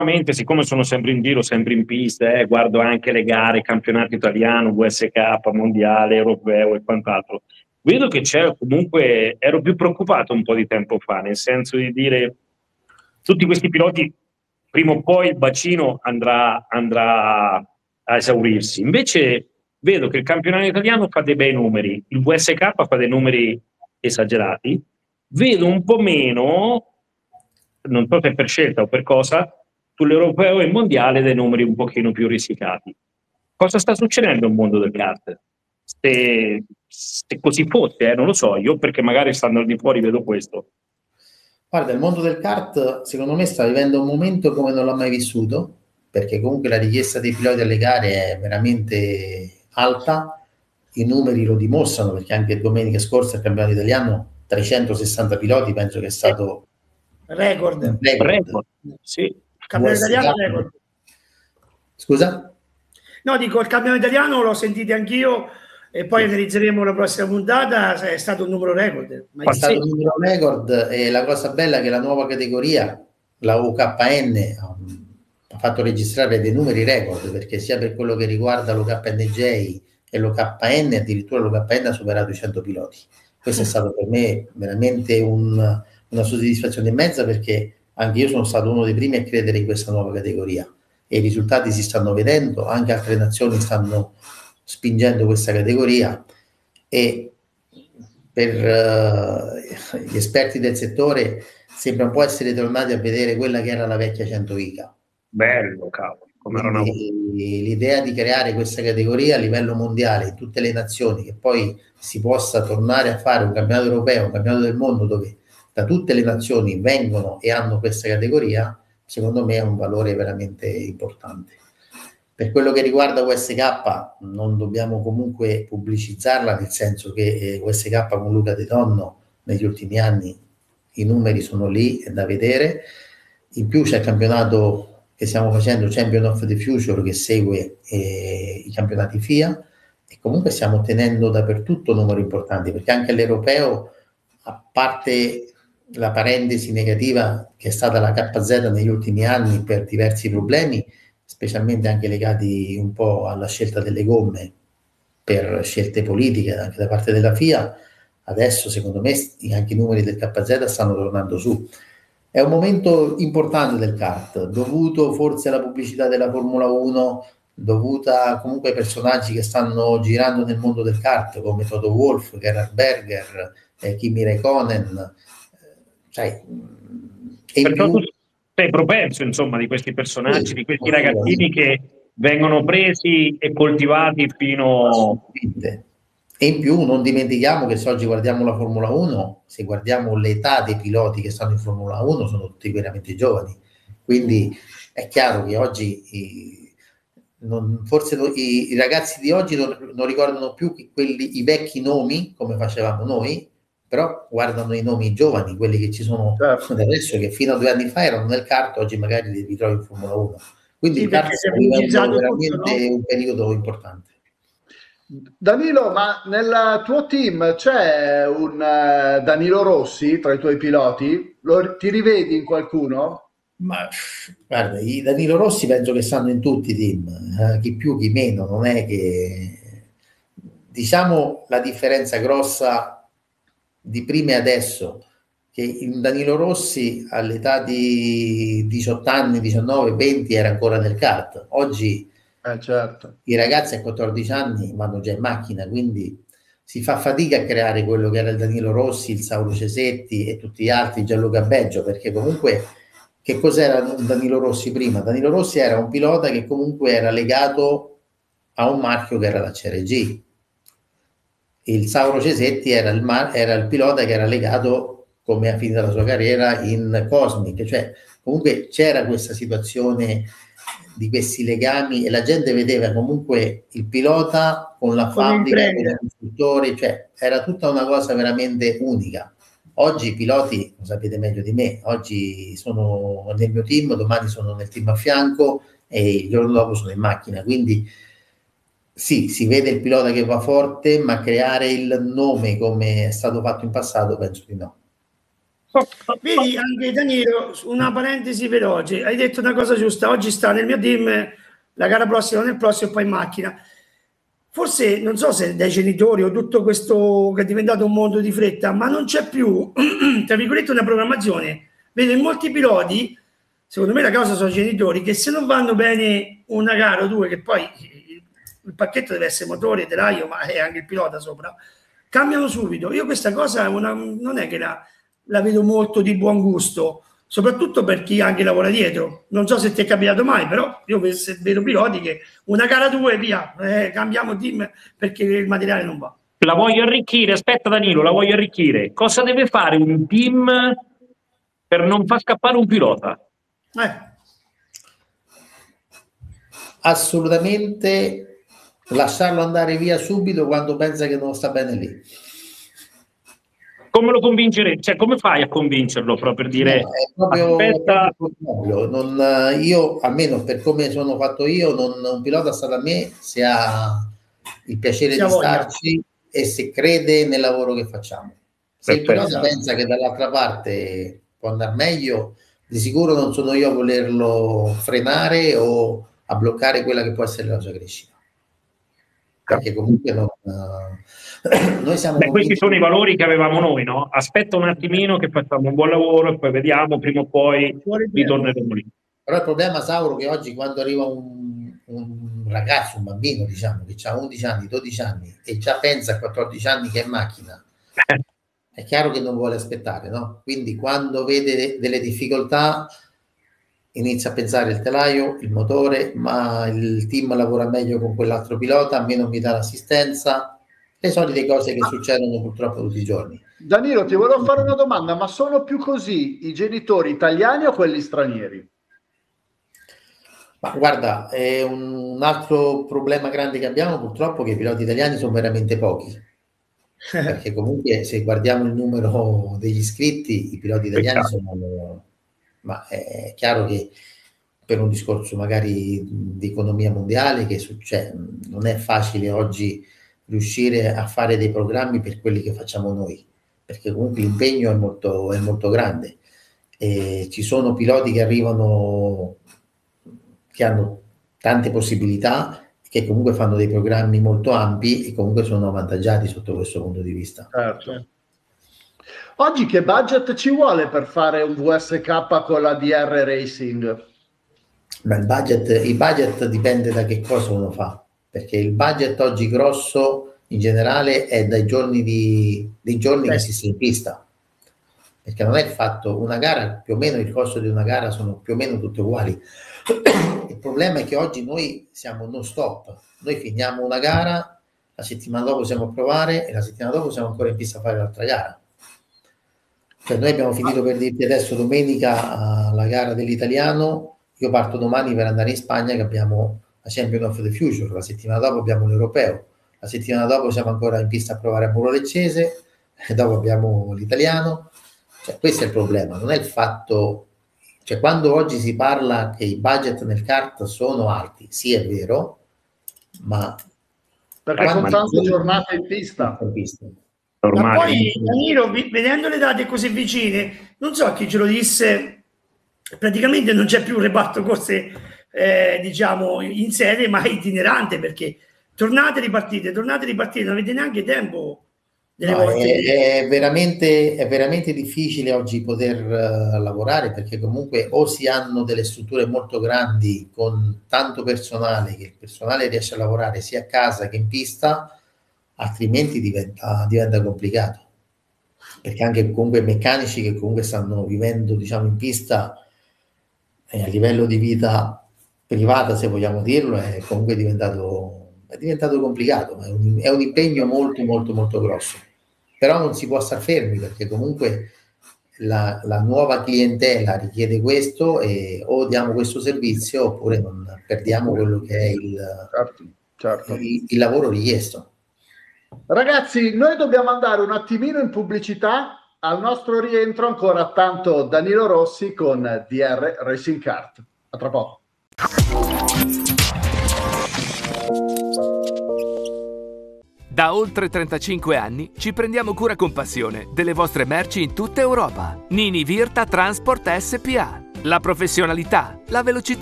siccome sono sempre in giro, sempre in pista, guardo anche le gare, campionato italiano, VSK, mondiale, europeo e quant'altro, vedo che c'è comunque, ero più preoccupato un po' di tempo fa, nel senso di dire, tutti questi piloti, prima o poi il bacino andrà a esaurirsi. Invece vedo che il campionato italiano fa dei bei numeri, il VSK fa dei numeri esagerati, vedo un po' meno, non so se per scelta o per cosa, sull'europeo e mondiale dei numeri un pochino più risicati. Cosa sta succedendo nel mondo del kart? Se così fosse, non lo so, io perché magari stando al di fuori vedo questo. Guarda, il mondo del kart secondo me sta vivendo un momento come non l'ha mai vissuto, perché comunque la richiesta dei piloti alle gare è veramente alta, i numeri lo dimostrano, perché anche domenica scorsa il campionato italiano 360 piloti, penso che è stato record. Sì. Campionato italiano record. Scusa? No, dico, il campionato italiano l'ho sentito anch'io e poi analizzeremo la prossima puntata, è stato un numero record. È stato un numero record e la cosa bella è che la nuova categoria, la UKN, ha fatto registrare dei numeri record, perché sia per quello che riguarda l'UKNJ e l'UKN, addirittura l'UKN ha superato i 100 piloti. Questo è stato per me veramente una soddisfazione immensa, perché anche io sono stato uno dei primi a credere in questa nuova categoria e i risultati si stanno vedendo, anche altre nazioni stanno spingendo questa categoria e per gli esperti del settore sembra un po' essere tornati a vedere quella che era la vecchia 100 ICA. Bello, cavolo. L'idea di creare questa categoria a livello mondiale in tutte le nazioni, che poi si possa tornare a fare un campionato europeo, un campionato del mondo dove da tutte le nazioni vengono e hanno questa categoria, secondo me è un valore veramente importante. Per quello che riguarda USK non dobbiamo comunque pubblicizzarla, nel senso che USK con Luca De Donno negli ultimi anni i numeri sono lì, è da vedere. In più c'è il campionato che stiamo facendo, Champion of the Future, che segue i campionati FIA, e comunque stiamo ottenendo dappertutto numeri importanti, perché anche all'europeo, a parte la parentesi negativa che è stata la KZ negli ultimi anni per diversi problemi, specialmente anche legati un po' alla scelta delle gomme per scelte politiche anche da parte della FIA, adesso secondo me anche i numeri del KZ stanno tornando su. È un momento importante del kart, dovuto forse alla pubblicità della Formula 1, dovuta comunque ai personaggi che stanno girando nel mondo del kart, come Toto Wolff, Gerhard Berger, Kimi Räikkönen, sai, e in più... sei propenso, insomma, di questi personaggi, sì, di questi ragazzini che vengono presi e coltivati fino... E in più non dimentichiamo che se oggi guardiamo la Formula 1, se guardiamo l'età dei piloti che stanno in Formula 1, sono tutti veramente giovani. Quindi è chiaro che oggi forse i ragazzi di oggi non ricordano più i vecchi nomi, come facevamo noi, però guardano i nomi giovani, quelli che ci sono adesso, che fino a 2 anni fa erano nel kart, oggi magari li ritrovi in Formula 1. Quindi sì, il kart è veramente tutto, no? Un periodo importante. Danilo, ma nel tuo team c'è un Danilo Rossi tra i tuoi piloti? Ti rivedi in qualcuno? Ma guarda, i Danilo Rossi penso che stanno in tutti i team, chi più chi meno, non è che... Diciamo la differenza grossa di prima e adesso, che in Danilo Rossi all'età di 18 anni, 19, 20 era ancora nel kart. Oggi certo, i ragazzi a 14 anni vanno già in macchina, quindi si fa fatica a creare quello che era il Danilo Rossi, il Sauro Cesetti e tutti gli altri, Gianluca Beggio, perché comunque che cos'era Danilo Rossi prima? Danilo Rossi era un pilota che comunque era legato a un marchio che era la CRG. Il Sauro Cesetti era il pilota che era legato, come ha finito la sua carriera, in Cosmic, cioè comunque c'era questa situazione di questi legami e la gente vedeva comunque il pilota con la fabbrica, con i costruttori, cioè era tutta una cosa veramente unica. Oggi i piloti, lo sapete meglio di me, oggi sono nel mio team, domani sono nel team a fianco e il giorno dopo sono in macchina, quindi sì, si vede il pilota che va forte, ma creare il nome come è stato fatto in passato penso di no. Vedi, anche Danilo, una parentesi veloce, hai detto una cosa giusta, oggi sta nel mio team, la gara prossima nel prossimo e poi in macchina. Forse, non so se dai genitori o tutto questo che è diventato un mondo di fretta, ma non c'è più, tra virgolette, una programmazione. Vedo in molti piloti, secondo me la causa sono i genitori, che se non vanno bene una gara o due, che poi il pacchetto deve essere motore, telaio, ma è anche il pilota sopra, cambiano subito. Io questa cosa non è che la vedo molto di buon gusto, soprattutto per chi anche lavora dietro. Non so se ti è capitato mai, però io vedo piloti che una gara due, via, cambiamo team perché il materiale non va. La voglio arricchire, aspetta Danilo, la voglio arricchire. Cosa deve fare un team per non far scappare un pilota? Assolutamente lasciarlo andare via subito quando pensa che non sta bene lì. Come lo convincerei? Cioè, come fai a convincerlo proprio per dire no, è proprio, aspetta... io, almeno per come sono fatto io, un pilota sta da me se ha il piacere di starci e se crede nel lavoro che facciamo. Se il pilota pensa che dall'altra parte può andare meglio, di sicuro non sono io a volerlo frenare o a bloccare quella che può essere la sua crescita. Perché comunque noi siamo questi sono i valori che avevamo noi, no? Aspetta un attimino che facciamo un buon lavoro e poi vediamo, prima o poi ritorneremo lì. Però il problema, Sauro, che oggi quando arriva un ragazzo, un bambino, diciamo, che ha 11 anni, 12 anni e già pensa a 14 anni che è in macchina, è chiaro che non vuole aspettare, no? Quindi quando vede delle difficoltà inizia a pensare il telaio, il motore, ma il team lavora meglio con quell'altro pilota, a me non mi dà l'assistenza, le solite cose che succedono purtroppo tutti i giorni. Danilo, ti volevo fare una domanda, ma sono più così i genitori italiani o quelli stranieri? Ma guarda, è un altro problema grande che abbiamo purtroppo, che i piloti italiani sono veramente pochi, perché comunque se guardiamo il numero degli iscritti, i piloti italiani sono... Ma è chiaro che per un discorso magari di economia mondiale che succede, non è facile oggi riuscire a fare dei programmi per quelli che facciamo noi, perché comunque l'impegno è molto grande e ci sono piloti che arrivano, che hanno tante possibilità, che comunque fanno dei programmi molto ampi e comunque sono avvantaggiati sotto questo punto di vista. Certo. Oggi che budget ci vuole per fare un VSK con la DR Racing? Beh, il budget dipende da che cosa uno fa, perché il budget oggi grosso in generale è dai giorni che si sta in pista, perché non è il fatto, una gara, più o meno il costo di una gara sono più o meno tutte uguali. Il problema è che oggi noi siamo non stop, noi finiamo una gara, la settimana dopo siamo a provare e la settimana dopo siamo ancora in pista a fare l'altra gara. Cioè noi abbiamo finito, per dirti adesso, domenica la gara dell'italiano, io parto domani per andare in Spagna che abbiamo la Champion of the Future, la settimana dopo abbiamo l'Europeo, la settimana dopo siamo ancora in pista a provare a Muro Leccese e dopo abbiamo l'italiano. Cioè, questo è il problema, non è il fatto, cioè quando oggi si parla che i budget nel kart sono alti, sì è vero, ma perché sono tante giornate in pista. Ma poi Danilo, vedendo le date così vicine, non so chi ce lo disse, praticamente non c'è più un reparto corse diciamo in sede, ma itinerante, perché tornate ripartite, non avete neanche tempo. No, è veramente difficile oggi poter lavorare, perché comunque o si hanno delle strutture molto grandi con tanto personale, che il personale riesce a lavorare sia a casa che in pista, altrimenti diventa complicato, perché anche comunque meccanici che comunque stanno vivendo, diciamo, in pista a livello di vita privata, se vogliamo dirlo, è comunque diventato complicato, ma è un impegno molto grosso. Però non si può star fermi, perché comunque la nuova clientela richiede questo, e o diamo questo servizio oppure non perdiamo quello che è il lavoro richiesto. Ragazzi, noi dobbiamo andare un attimino in pubblicità. Al nostro rientro ancora tanto Danilo Rossi con DR Racing Kart. A tra poco. Da oltre 35 anni ci prendiamo cura con passione delle vostre merci in tutta Europa. Nini Virta Transport SPA. La professionalità, la velocità